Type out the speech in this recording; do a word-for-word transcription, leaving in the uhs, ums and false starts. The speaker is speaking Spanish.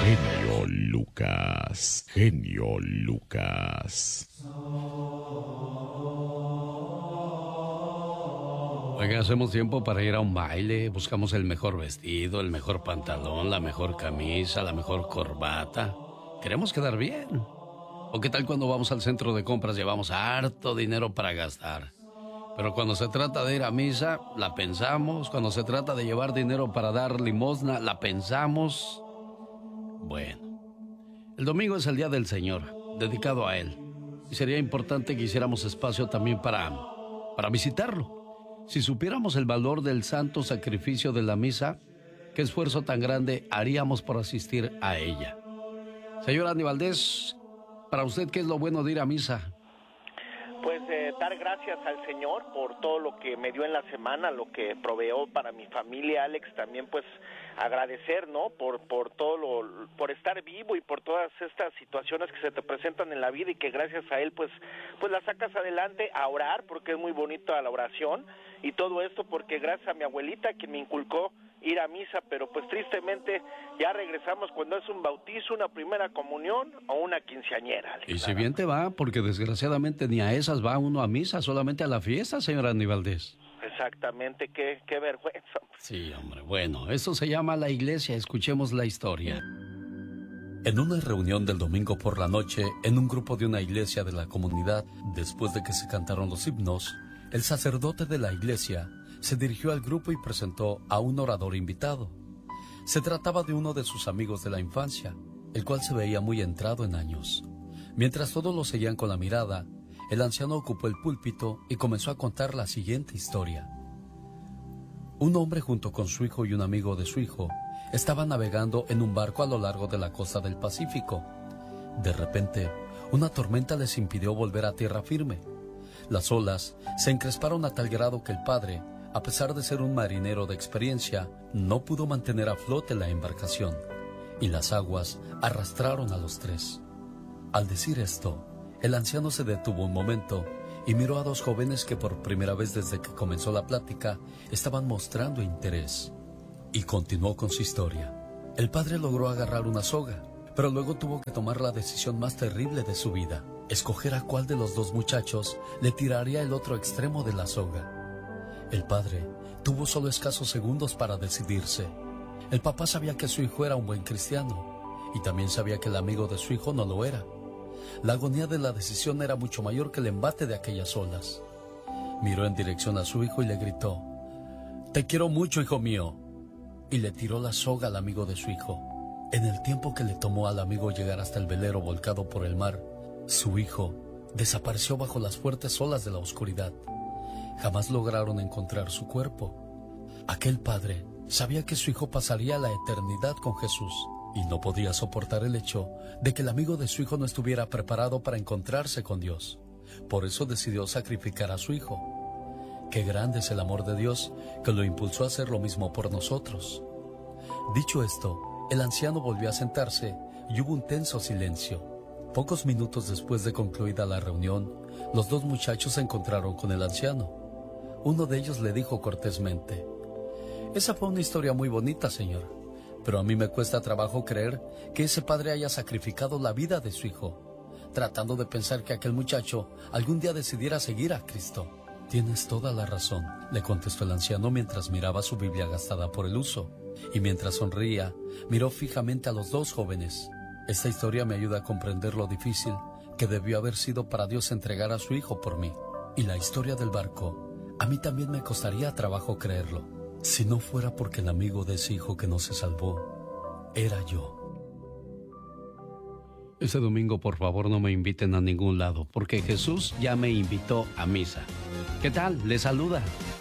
genio Lucas, genio Lucas. Oiga, hacemos tiempo para ir a un baile, buscamos el mejor vestido, el mejor pantalón, la mejor camisa, la mejor corbata. Queremos quedar bien. ¿O qué tal cuando vamos al centro de compras llevamos harto dinero para gastar? Pero cuando se trata de ir a misa, la pensamos. Cuando se trata de llevar dinero para dar limosna, la pensamos. Bueno, el domingo es el Día del Señor, dedicado a Él. Y sería importante que hiciéramos espacio también para, para visitarlo. Si supiéramos el valor del santo sacrificio de la misa, qué esfuerzo tan grande haríamos por asistir a ella. Señor Andy Valdés, para usted, ¿qué es lo bueno de ir a misa? Pues eh, dar gracias al Señor por todo lo que me dio en la semana, lo que proveó para mi familia, Alex, también pues agradecer, ¿no? Por por todo lo, por estar vivo y por todas estas situaciones que se te presentan en la vida y que gracias a él pues pues las sacas adelante, a orar porque es muy bonita la oración y todo esto porque gracias a mi abuelita quien me inculcó ir a misa, pero pues tristemente ya regresamos cuando es un bautizo, una primera comunión o una quinceañera. Alex. Y si bien te va, porque desgraciadamente ni a esas va uno a misa, solamente a la fiesta, señor Andy Valdés. Exactamente, qué, qué vergüenza. Sí, hombre, bueno, eso se llama la iglesia, escuchemos la historia. En una reunión del domingo por la noche, en un grupo de una iglesia de la comunidad, después de que se cantaron los himnos, el sacerdote de la iglesia se dirigió al grupo y presentó a un orador invitado. Se trataba de uno de sus amigos de la infancia, el cual se veía muy entrado en años. Mientras todos lo seguían con la mirada, el anciano ocupó el púlpito y comenzó a contar la siguiente historia. Un hombre junto con su hijo y un amigo de su hijo estaban navegando en un barco a lo largo de la costa del Pacífico. De repente, una tormenta les impidió volver a tierra firme. Las olas se encresparon a tal grado que el padre, a pesar de ser un marinero de experiencia, no pudo mantener a flote la embarcación, y las aguas arrastraron a los tres. Al decir esto, el anciano se detuvo un momento y miró a dos jóvenes que por primera vez desde que comenzó la plática estaban mostrando interés. Y continuó con su historia. El padre logró agarrar una soga, pero luego tuvo que tomar la decisión más terrible de su vida: escoger a cuál de los dos muchachos le tiraría el otro extremo de la soga. El padre tuvo solo escasos segundos para decidirse. El papá sabía que su hijo era un buen cristiano y también sabía que el amigo de su hijo no lo era. La agonía de la decisión era mucho mayor que el embate de aquellas olas. Miró en dirección a su hijo y le gritó: «Te quiero mucho, hijo mío», y le tiró la soga al amigo de su hijo. En el tiempo que le tomó al amigo llegar hasta el velero volcado por el mar, su hijo desapareció bajo las fuertes olas de la oscuridad. Jamás lograron encontrar su cuerpo. Aquel padre sabía que su hijo pasaría la eternidad con Jesús y no podía soportar el hecho de que el amigo de su hijo no estuviera preparado para encontrarse con Dios. Por eso decidió sacrificar a su hijo. Qué grande es el amor de Dios que lo impulsó a hacer lo mismo por nosotros. Dicho esto, el anciano volvió a sentarse y hubo un tenso silencio. Pocos minutos después de concluida la reunión, los dos muchachos se encontraron con el anciano. Uno de ellos le dijo cortésmente: «Esa fue una historia muy bonita, señor, pero a mí me cuesta trabajo creer que ese padre haya sacrificado la vida de su hijo, tratando de pensar que aquel muchacho algún día decidiera seguir a Cristo». «Tienes toda la razón», le contestó el anciano mientras miraba su Biblia gastada por el uso, y mientras sonreía, miró fijamente a los dos jóvenes. «Esta historia me ayuda a comprender lo difícil que debió haber sido para Dios entregar a su hijo por mí. Y la historia del barco, a mí también me costaría trabajo creerlo, si no fuera porque el amigo de ese hijo que no se salvó era yo». Este domingo, por favor, no me inviten a ningún lado, porque Jesús ya me invitó a misa. ¿Qué tal? Les saluda